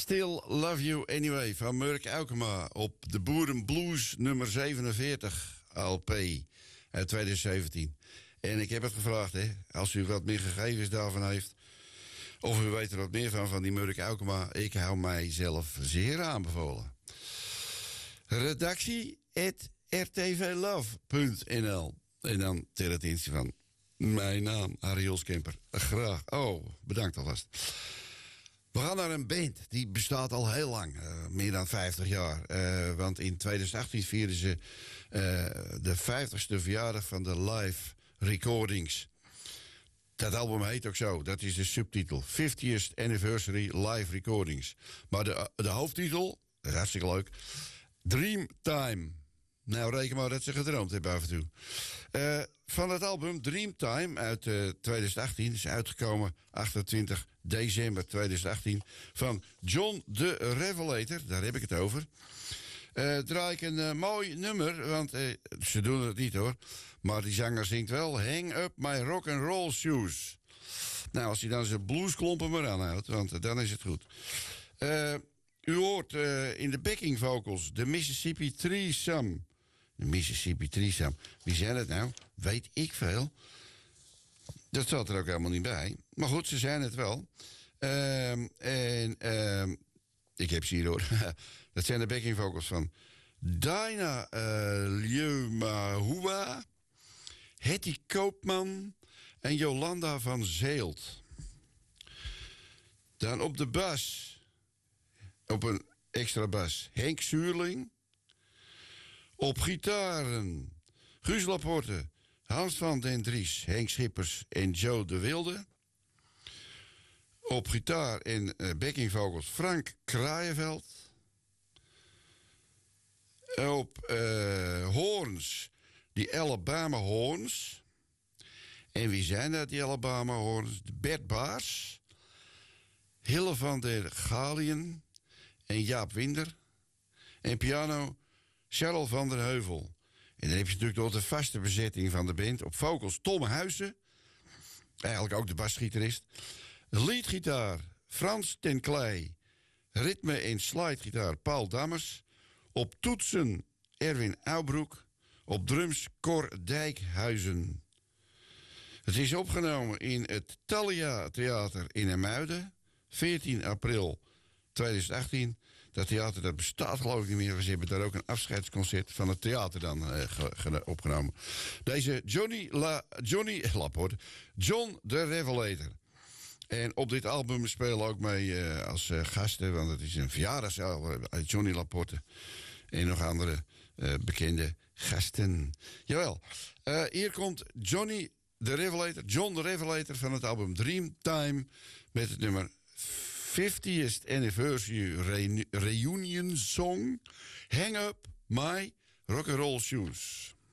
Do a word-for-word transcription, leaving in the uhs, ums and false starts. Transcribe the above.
Still Love You Anyway van Murk Aukema op de Boerenblues nummer zevenenveertig L P uit twintig zeventien. En ik heb het gevraagd, hè, als u wat meer gegevens daarvan heeft, of u weet er wat meer van, van die Murk Aukema, ik hou mijzelf zeer aanbevolen. Redactie at r t v love punt n l. En dan ter attentie van mijn naam, Harry Hulskemper. Graag. Oh, bedankt alvast. We gaan naar een band, die bestaat al heel lang, uh, meer dan vijftig jaar. Uh, want in twintig achttien vierden ze uh, de vijftigste verjaardag van de live recordings. Dat album heet ook zo, dat is de subtitel. fiftieth Anniversary Live Recordings. Maar de, de hoofdtitel, dat is hartstikke leuk, Dreamtime. Nou, reken maar dat ze gedroomd hebben af en toe. Uh, van het album Dreamtime uit uh, twintig achttien is uitgekomen achtentwintig december twintig achttien van John the Revelator, daar heb ik het over. Uh, draai ik een uh, mooi nummer, want uh, ze doen het niet hoor, maar die zanger zingt wel Hang Up My Rock and Roll Shoes. Nou, als hij dan zijn bluesklompen maar aanhoudt, want uh, dan is het goed. Uh, u hoort uh, in de backing vocals de Mississippi Threesome. De Mississippi Threesome. Wie zijn het nou? Weet ik veel. Dat staat er ook helemaal niet bij. Maar goed, ze zijn het wel. Uh, en uh, ik heb ze hier hoor. Dat zijn de backing vocals van Dinah uh, Liumahua, Hetty Koopman en Jolanda van Zeelt. Dan op de bas, op een extra bas, Henk Zuurling. Op gitaren, Guus Laporte, Hans van den Dries, Henk Schippers en Joe de Wilde. Op gitaar en uh, backing vocals Frank Kraaienveld. Op uh, hoorns, die Alabama Horns. En wie zijn dat, die Alabama Horns? Bert Baars, Hille van der Galien en Jaap Winder. En piano Charles van der Heuvel. En dan heb je natuurlijk nog de vaste bezetting van de band. Op vocals Tom Huizen, eigenlijk ook de basgitarist. Leadgitaar Frans ten Klei. Ritme- en slidegitaar Paul Dammers. Op toetsen Erwin Oubroek. Op drums Cor Dijkhuizen. Het is opgenomen in het Thalia Theater in Hermuiden. veertien april twintig achttien. Dat theater dat bestaat geloof ik niet meer. Ze hebben daar ook een afscheidsconcert van het theater dan uh, ge, ge, opgenomen. Deze Johnny La, Johnny Laporte, John the Revelator. En op dit album spelen ook mee uh, als uh, gasten, want het is een verjaardagsalbum uit Johnny Laporte. En nog andere uh, bekende gasten. Jawel, uh, hier komt Johnny the Revelator, John the Revelator van het album Dreamtime met het nummer fiftieth Anniversary Reunion Song, Hang Up My Rock and Roll Shoes.